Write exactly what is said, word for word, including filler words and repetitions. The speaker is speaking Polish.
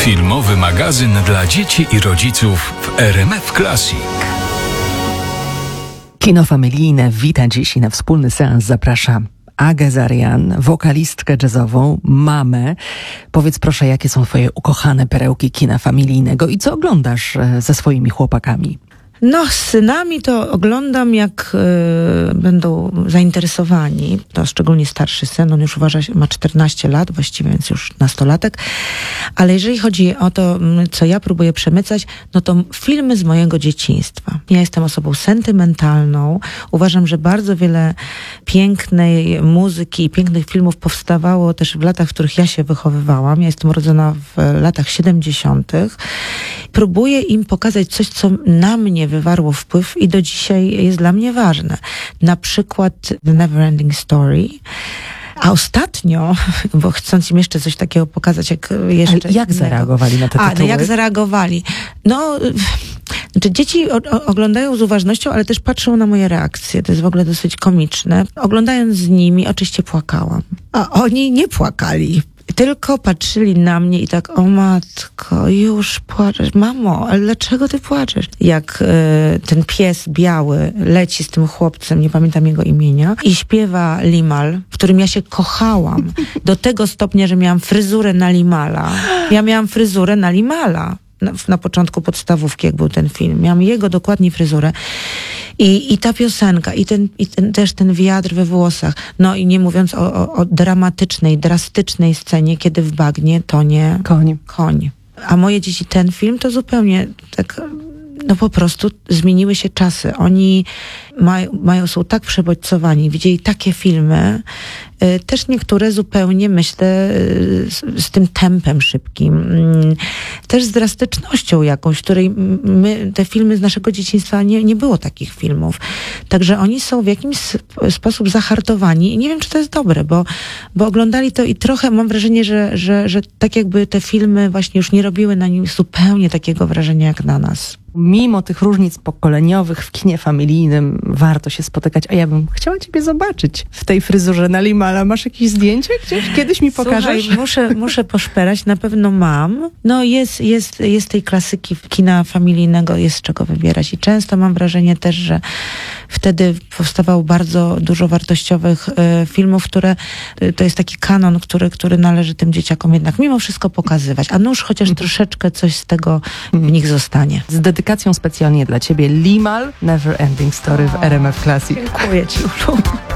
Filmowy magazyn dla dzieci i rodziców w R M F Classic. Kino familijne wita dziś i na wspólny seans zaprasza Agę Zarian, wokalistkę jazzową, mamę. Powiedz proszę, jakie są twoje ukochane perełki kina familijnego i co oglądasz ze swoimi chłopakami? No, z synami to oglądam, jak y, będą zainteresowani. To szczególnie starszy syn, on już uważa, ma czternaście lat, właściwie więc już nastolatek. Ale jeżeli chodzi o to, co ja próbuję przemycać, no to filmy z mojego dzieciństwa. Ja jestem osobą sentymentalną. Uważam, że bardzo wiele pięknej muzyki i pięknych filmów powstawało też w latach, w których ja się wychowywałam. Ja jestem urodzona w latach siedemdziesiątych. Próbuję im pokazać coś, co na mnie wywarło wpływ i do dzisiaj jest dla mnie ważne. Na przykład The Neverending Story. A ostatnio, bo chcąc im jeszcze coś takiego pokazać, jak jeszcze... Ale jak innego. zareagowali na te tytuły? A, no jak zareagowali? No, znaczy dzieci o, o, oglądają z uważnością, ale też patrzą na moje reakcje. To jest w ogóle dosyć komiczne. Oglądając z nimi, oczywiście płakałam. A oni nie płakali. Tylko patrzyli na mnie i tak, o matko, już płaczesz. Mamo, ale dlaczego ty płaczesz? Jak y, ten pies biały leci z tym chłopcem, nie pamiętam jego imienia, i śpiewa Limal, w którym ja się kochałam. Do tego stopnia, że miałam fryzurę na Limala. Ja miałam fryzurę na Limala. Na, na początku podstawówki, jak był ten film. Miałam jego dokładnie fryzurę. I, i ta piosenka, i, ten, i ten, też ten wiatr we włosach. No i nie mówiąc o, o, o dramatycznej, drastycznej scenie, kiedy w bagnie tonie koń. koń. A moje dzieci, ten film to zupełnie tak... No po prostu zmieniły się czasy. Oni mają, mają, są tak przebodźcowani, widzieli takie filmy, y, też niektóre zupełnie, myślę, y, z, z tym tempem szybkim, y, też z drastycznością jakąś, której my, te filmy z naszego dzieciństwa, nie, nie było takich filmów. Także oni są w jakimś sposób zahartowani i nie wiem, czy to jest dobre, bo, bo oglądali to i trochę mam wrażenie, że, że, że tak jakby te filmy właśnie już nie robiły na nich zupełnie takiego wrażenia jak na nas. Mimo tych różnic pokoleniowych w kinie familijnym warto się spotykać, a ja bym chciała ciebie zobaczyć w tej fryzurze na Limala. Masz jakieś zdjęcie gdzieś? Kiedyś mi pokażesz? Słuchaj, muszę, muszę poszperać, na pewno mam. No jest, jest, jest tej klasyki kina familijnego, jest z czego wybierać i często mam wrażenie też, że wtedy powstawało bardzo dużo wartościowych y, filmów, które y, to jest taki kanon, który, który należy tym dzieciakom jednak mimo wszystko pokazywać, a nuż chociaż mm. troszeczkę coś z tego w nich zostanie. Z dedykacją specjalnie dla ciebie Limal, Never Ending Story w R M F Classic. Dziękuję ci, Ulu.